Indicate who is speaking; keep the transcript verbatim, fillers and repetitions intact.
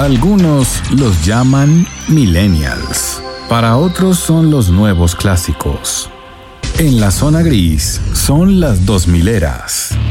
Speaker 1: Algunos los llaman millennials, para otros son los nuevos clásicos. En la zona gris son las dos mileras.